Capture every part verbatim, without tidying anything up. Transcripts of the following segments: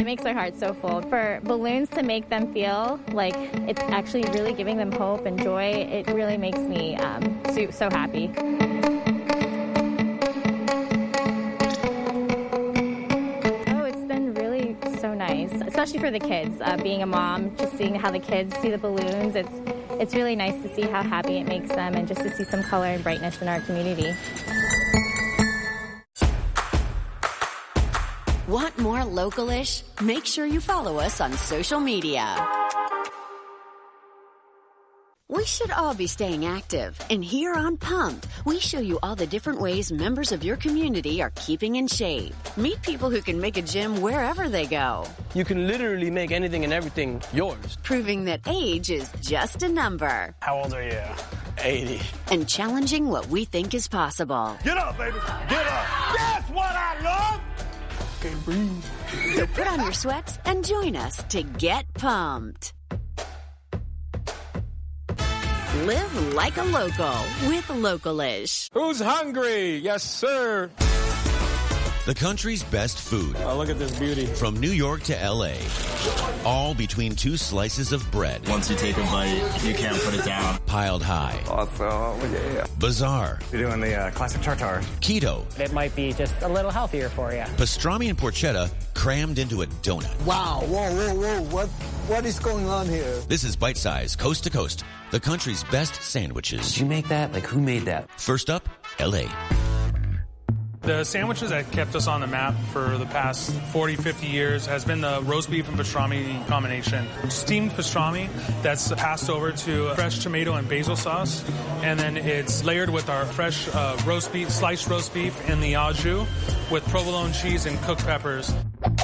It makes our hearts so full. For balloons to make them feel like it's actually really giving them hope and joy, it really makes me um, so, so happy. Oh, it's been really so nice, especially for the kids. Uh, being a mom, just seeing how the kids see the balloons, it's, it's really nice to see how happy it makes them and just to see some color and brightness in our community. Want more Local-ish? Make sure you follow us on social media. We should all be staying active, and here on Pumped, we show you all the different ways members of your community are keeping in shape. Meet people who can make a gym wherever they go. You can literally make anything and everything yours. Proving that age is just a number. How old are you? eighty. And challenging what we think is possible. Get up, baby. Get up. That's what I love. Can't breathe. So put on your sweats and join us to get pumped. Live like a local with Local-ish. Who's hungry? Yes, sir. The country's best food. Oh, look at this beauty. From New York to L A. All between two slices of bread. Once you take a bite, you can't put it down. Piled high. Awesome, yeah. Bizarre. You're doing the uh, classic tartare. Keto. It might be just a little healthier for you. Pastrami and porchetta crammed into a donut. Wow, whoa, whoa, whoa. What, what is going on here? This is Bite Size, Coast to Coast. The country's best sandwiches. Did you make that? Like, who made that? First up, L A. The sandwiches that kept us on the map for the past forty, fifty years has been the roast beef and pastrami combination. Steamed pastrami that's passed over to fresh tomato and basil sauce, and then it's layered with our fresh uh, roast beef, sliced roast beef in the au jus with provolone cheese and cooked peppers.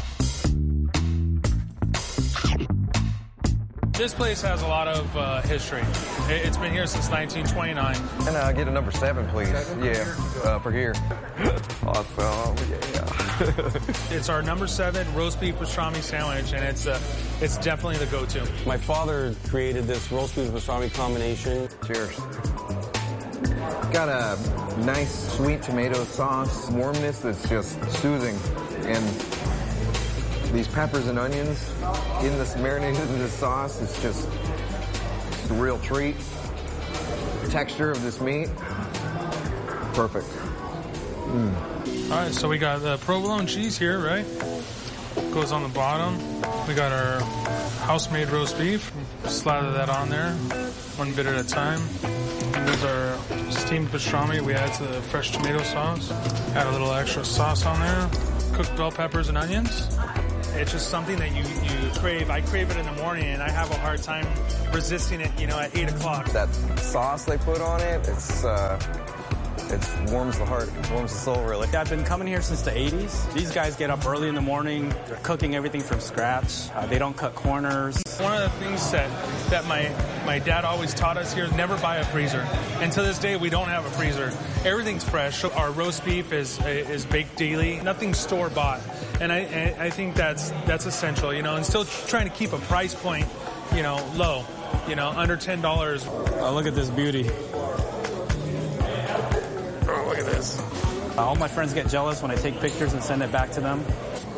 This place has a lot of uh, history. It's been here since nineteen twenty-nine. And uh, get a number seven, please. Seven? Yeah, uh, for here. Awesome, yeah. It's our number seven roast beef pastrami sandwich, and it's uh, it's definitely the go-to. My father created this roast beef pastrami combination. Cheers. Got a nice sweet tomato sauce, warmness that's just soothing, and these peppers and onions in this marinated in this sauce is just it's a real treat. The texture of this meat, perfect. Mm. All right, so we got the provolone cheese here, right? Goes on the bottom. We got our house-made roast beef. Slather that on there, one bit at a time. And there's our steamed pastrami we add to the fresh tomato sauce. Add a little extra sauce on there. Cooked bell peppers and onions. It's just something that you, you crave. I crave it in the morning, and I have a hard time resisting it, you know, at eight o'clock. That sauce they put on it, it's, uh, it warms the heart, it warms the soul, really. I've been coming here since the eighties. These guys get up early in the morning. They're cooking everything from scratch. Uh, they don't cut corners. One of the things that, that my, my dad always taught us here is never buy a freezer. And to this day, we don't have a freezer. Everything's fresh. Our roast beef is is baked daily. Nothing's store-bought. And I, I think that's that's essential, you know, and still trying to keep a price point, you know, low, you know, under ten dollars. Oh, look at this beauty. Oh, look at this. Uh, all my friends get jealous when I take pictures and send it back to them.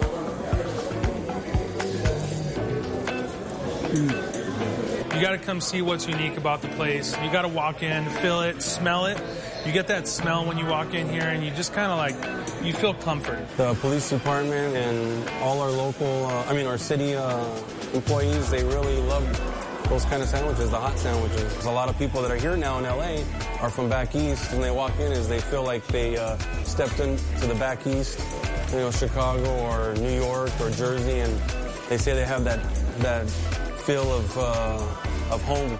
Mm. You got to come see what's unique about the place. You got to walk in, feel it, smell it. You get that smell when you walk in here, and you just kind of like, you feel comfort. The police department and all our local, uh, I mean our city uh, employees, they really love those kind of sandwiches, the hot sandwiches. A lot of people that are here now in L A are from back east, and they walk in as they feel like they uh, stepped into the back east, you know, Chicago or New York or Jersey, and they say they have that that feel of uh, of home.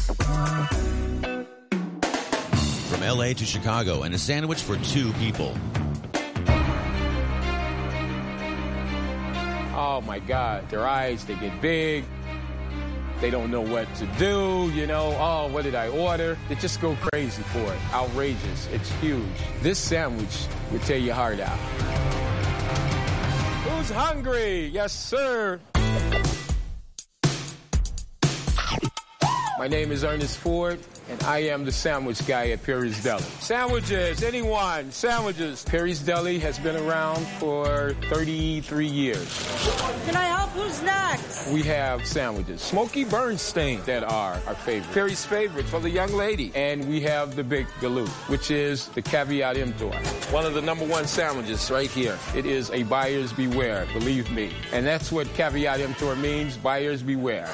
From L A to Chicago, and a sandwich for two people. Oh my God, their eyes, they get big. They don't know what to do, you know. Oh, what did I order? They just go crazy for it. Outrageous. It's huge. This sandwich will tear your heart out. Who's hungry? Yes, sir. My name is Ernest Ford, and I am the sandwich guy at Perry's Deli. Sandwiches, anyone, sandwiches. Perry's Deli has been around for thirty-three years. Can I help? Who's next? We have sandwiches. Smoky Bernstein that are our favorite. Perry's favorite for the young lady. And we have the Big Galoot, which is the caveat emptor. One of the number one sandwiches right here. It is a buyer's beware, believe me. And that's what caveat emptor means, buyer's beware.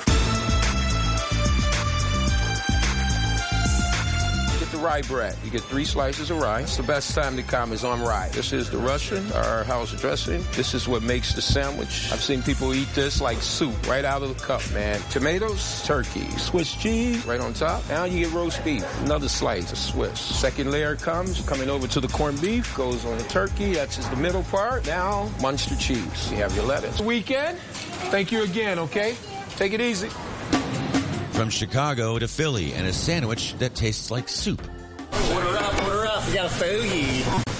Rye bread. You get three slices of rye. It's the best time to come is on rye. This is the Russian, our house dressing. This is what makes the sandwich. I've seen people eat this like soup right out of the cup, man. Tomatoes, turkey, Swiss cheese right on top. Now you get roast beef. Another slice of Swiss. Second layer comes, coming over to the corned beef, goes on the turkey. That's just the middle part. Now, Munster cheese. You have your lettuce. Weekend. Thank you again, okay? Take it easy. From Chicago to Philly, and a sandwich that tastes like soup. Order up, order up. We got a fogie.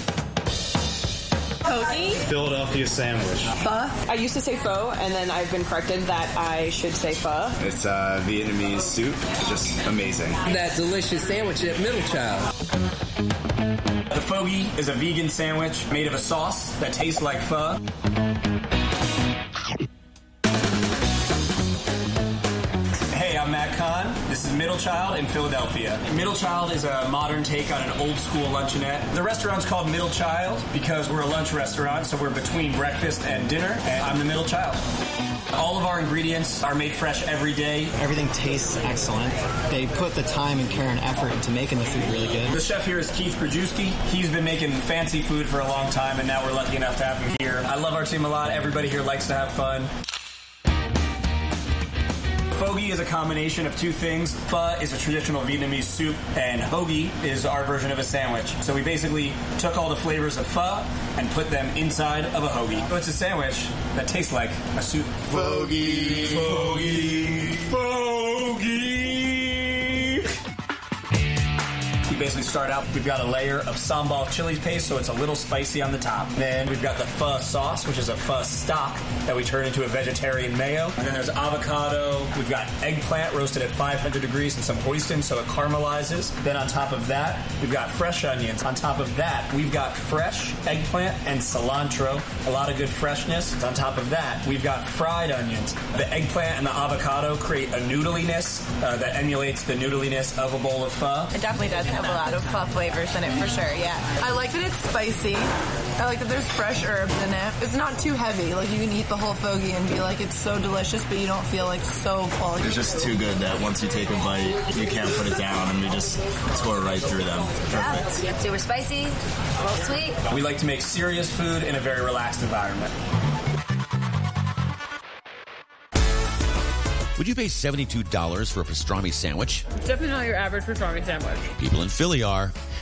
Hoagie? Philadelphia sandwich. Pho. I used to say pho, and then I've been corrected that I should say pho. It's uh, Vietnamese soup. Just amazing. That delicious sandwich at Middle Child. The fogie is a vegan sandwich made of a sauce that tastes like pho. I'm Matt Kahn. This is Middle Child in Philadelphia. Middle Child is a modern take on an old school luncheonette. The restaurant's called Middle Child because we're a lunch restaurant, so we're between breakfast and dinner, and I'm the middle child. All of our ingredients are made fresh every day. Everything tastes excellent. They put the time and care and effort into making the food really good. The chef here is Keith Krajewski. He's been making fancy food for a long time, and now we're lucky enough to have him here. I love our team a lot. Everybody here likes to have fun. Fogie is a combination of two things. Pho is a traditional Vietnamese soup, and hoagie is our version of a sandwich. So we basically took all the flavors of pho and put them inside of a hoagie. So it's a sandwich that tastes like a soup. Fogie, fogie, fogie. We basically start out, we've got a layer of sambal chili paste, so it's a little spicy on the top. Then we've got the pho sauce, which is a pho stock that we turn into a vegetarian mayo. And then there's avocado. We've got eggplant roasted at five hundred degrees and some hoisin, so it caramelizes. Then on top of that, we've got fresh onions. On top of that, we've got fresh eggplant and cilantro. A lot of good freshness. On top of that, we've got fried onions. The eggplant and the avocado create a noodliness uh, that emulates the noodliness of a bowl of pho. It definitely does have a lot of pho flavors in it for sure, yeah. I like that it's spicy. I like that there's fresh herbs in it. It's not too heavy. Like, you can eat the whole fogie and be like, it's so delicious, but you don't feel like so full. It's just too good that once you take a bite, you can't put it down, and you just tore right through them. Perfect. Yeah, super spicy, a little sweet. We like to make serious food in a very relaxed environment. Would you pay seventy-two dollars for a pastrami sandwich? Definitely not your average pastrami sandwich. People in Philly are.